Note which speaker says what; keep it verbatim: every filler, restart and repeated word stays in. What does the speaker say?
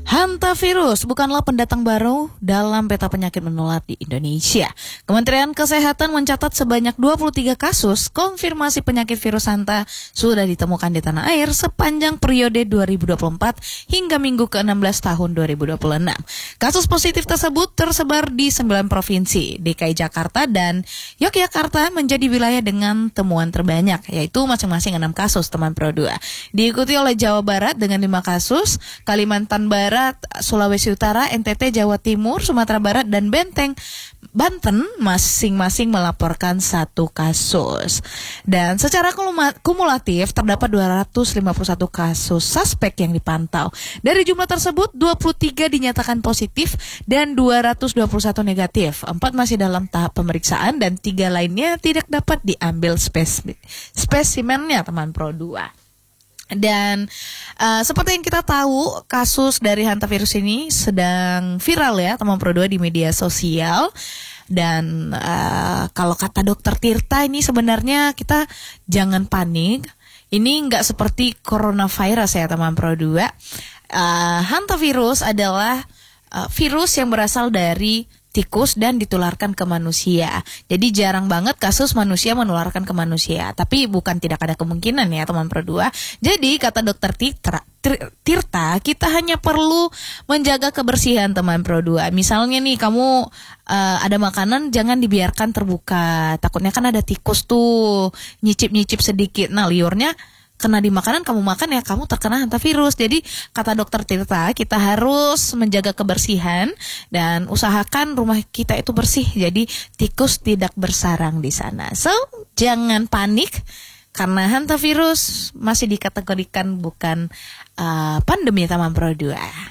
Speaker 1: Hantavirus bukanlah pendatang baru dalam peta penyakit menular di Indonesia. Kementerian Kesehatan mencatat sebanyak dua puluh tiga kasus konfirmasi penyakit virus hanta sudah ditemukan di tanah air sepanjang periode dua ribu dua puluh empat hingga minggu ke enam belas tahun dua ribu dua puluh enam. Kasus positif tersebut tersebar di sembilan provinsi. D K I Jakarta dan Yogyakarta menjadi wilayah dengan temuan terbanyak, yaitu masing-masing enam kasus, teman Pro dua. Diikuti oleh Jawa Barat dengan lima kasus, Kalimantan Barat, Sulawesi Utara, N T T, Jawa Timur, Sumatera Barat, dan Benteng, Banten masing-masing melaporkan satu kasus. Dan secara kumulatif terdapat dua ratus lima puluh satu kasus suspek yang dipantau. Dari jumlah tersebut, dua puluh tiga dinyatakan positif dan dua ratus dua puluh satu negatif. empat masih dalam tahap pemeriksaan dan tiga lainnya tidak dapat diambil spes- spesimennya, teman Pro dua. Dan uh, seperti yang kita tahu, kasus dari hantavirus ini sedang viral ya, teman Pro dua, di media sosial. Dan uh, kalau kata dokter Tirta, ini sebenarnya kita jangan panik. Ini nggak seperti coronavirus ya, teman Pro dua. Uh, hantavirus adalah uh, virus yang berasal dari tikus dan ditularkan ke manusia. Jadi jarang banget kasus manusia menularkan ke manusia. Tapi bukan tidak ada kemungkinan ya, teman Pro dua. Jadi kata dokter Tirta, Tirta, kita hanya perlu menjaga kebersihan, teman Pro dua. Misalnya nih kamu uh, ada makanan, jangan dibiarkan terbuka. Takutnya kan ada tikus tuh, nyicip-nyicip sedikit. Nah, liurnya kena di makanan, kamu makan ya, kamu terkena hantavirus. Jadi kata dokter Tirta, kita harus menjaga kebersihan dan usahakan rumah kita itu bersih, jadi tikus tidak bersarang di sana. So, jangan panik karena hantavirus masih dikategorikan bukan uh, pandemi, teman Pro dua.